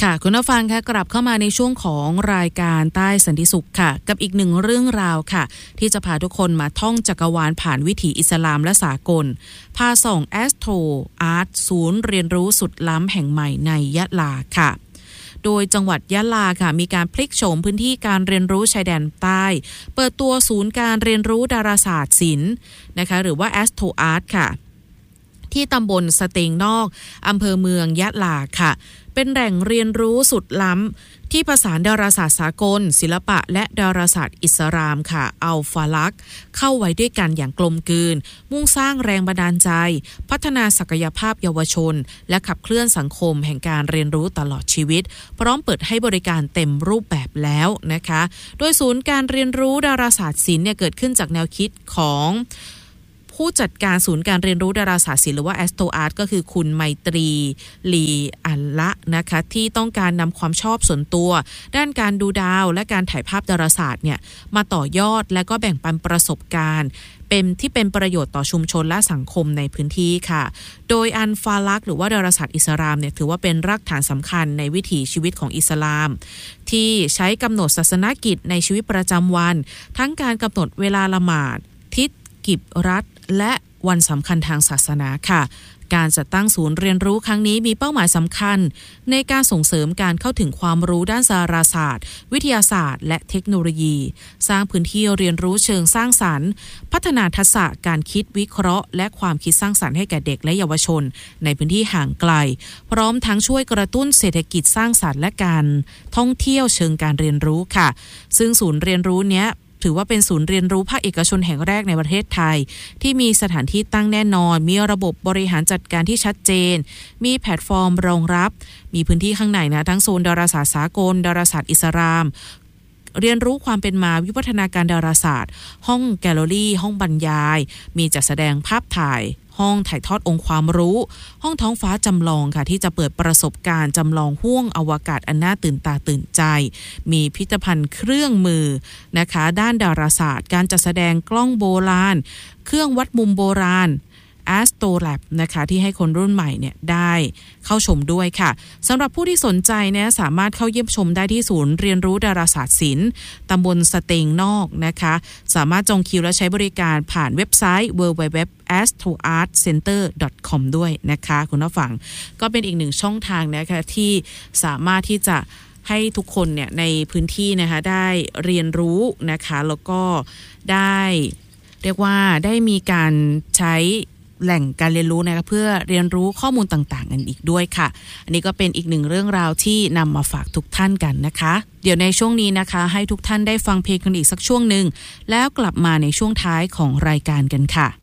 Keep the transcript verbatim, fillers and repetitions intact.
ค่ะคุณผู้ฟังคะกลับเข้ามาในช่วงของรายการใต้สันติสุขค่ะกับอีกหนึ่งเรื่องราวค่ะที่จะพาทุกคนมาท่องจักรวาลผ่านวิถีอิสลามและสากลพาส่องแอสโทรอาร์ตศูนย์เรียนรู้สุดล้ำแห่งใหม่ในยะลาค่ะโดยจังหวัดยะลาค่ะมีการพลิกโฉมพื้นที่การเรียนรู้ชายแดนใต้เปิดตัวศูนย์การเรียนรู้ดาราศาสตร์ศิลป์นะคะหรือว่าแอสโทรอาร์ตค่ะที่ตำบลสเตงนอกอำเภอเมืองยะลาค่ะเป็นแหล่งเรียนรู้สุดล้ำที่ผสานดาราศาสตร์สากลศิลปะและดาราศาสตร์อิสลามค่ะอัลฟาลักเข้าไว้ด้วยกันอย่างกลมกลืนมุ่งสร้างแรงบันดาลใจพัฒนาศักยภาพเยาวชนและขับเคลื่อนสังคมแห่งการเรียนรู้ตลอดชีวิตพร้อมเปิดให้บริการเต็มรูปแบบแล้วนะคะโดยศูนย์การเรียนรู้ดาราศาสตร์ศิลป์เนี่ยเกิดขึ้นจากแนวคิดของผู้จัดการศูนย์การเรียนรู้ดาราศาสตร์ศิลป์หรือว่า Astro Art ก็คือคุณไมตรีลีอัลละนะคะที่ต้องการนำความชอบส่วนตัวด้านการดูดาวและการถ่ายภาพดาราศาสตร์เนี่ยมาต่อยอดและก็แบ่งปันประสบการณ์เป็นที่เป็นประโยชน์ต่อชุมชนและสังคมในพื้นที่ค่ะโดยอันฟาลักหรือว่าดาราศาสตร์อิสลามเนี่ยถือว่าเป็นรากฐานสำคัญในวิถีชีวิตของอิสลามที่ใช้กำหนดศาสนกิจในชีวิตประจำวันทั้งการกำหนดเวลาละหมาดทิศกิจรัฐและวันสำคัญทางศาสนาค่ะการจัดตั้งศูนย์เรียนรู้ครั้งนี้มีเป้าหมายสำคัญในการส่งเสริมการเข้าถึงความรู้ด้านดาราศาสตร์วิทยาศาสตร์และเทคโนโลยีสร้างพื้นที่เรียนรู้เชิงสร้างสรรค์พัฒนาทักษะการคิดวิเคราะห์และความคิดสร้างสรรค์ให้แก่เด็กและเยาวชนในพื้นที่ห่างไกลพร้อมทั้งช่วยกระตุ้นเศรษฐกิจสร้างสรรค์และการท่องเที่ยวเชิงการเรียนรู้ค่ะซึ่งศูนย์เรียนรู้เนี้ยถือว่าเป็นศูนย์เรียนรู้ภาคเอกชนแห่งแรกในประเทศไทยที่มีสถานที่ตั้งแน่นอนมีระบบบริหารจัดการที่ชัดเจนมีแพลตฟอร์มรองรับมีพื้นที่ข้างในนะทั้งโซนดาราศาสตร์สากลดาราศาสตร์อิสลามเรียนรู้ความเป็นมาวิวัฒนาการดาราศาสตร์ห้องแกลเลอรี่ห้องบรรยายมีจัดแสดงภาพถ่ายห้องถ่ายทอดองค์ความรู้ห้องท้องฟ้าจำลองค่ะที่จะเปิดประสบการณ์จำลองห้วงอวกาศอันน่าตื่นตาตื่นใจมีพิพิธภัณฑ์เครื่องมือนะคะด้านดาราศาสตร์การจัดแสดงกล้องโบราณเครื่องวัดมุมโบราณAstro Lab นะคะที่ให้คนรุ่นใหม่เนี่ยได้เข้าชมด้วยค่ะสำหรับผู้ที่สนใจเนี่ยสามารถเข้าเยี่ยมชมได้ที่ศูนย์เรียนรู้ดาราศาสตร์ศิลป์ตำบลสเตงนอกนะคะสามารถจองคิวและใช้บริการผ่านเว็บไซต์ ดับเบิลยู ดับเบิลยู ดับเบิลยู ดอท แอสโทรอาร์ตเซ็นเตอร์ ดอท คอม ด้วยนะคะคุณผู้ฟังก็เป็นอีกหนึ่งช่องทางนะคะที่สามารถที่จะให้ทุกคนเนี่ยในพื้นที่นะคะได้เรียนรู้นะคะแล้วก็ได้เรียกว่าได้มีการใช้แหล่งการเรียนรู้นะคะเพื่อเรียนรู้ข้อมูลต่างๆกันอีกด้วยค่ะอันนี้ก็เป็นอีกหนึ่งเรื่องราวที่นำมาฝากทุกท่านกันนะคะเดี๋ยวในช่วงนี้นะคะให้ทุกท่านได้ฟังเพลงกันอีกสักช่วงหนึ่งแล้วกลับมาในช่วงท้ายของรายการกันค่ะ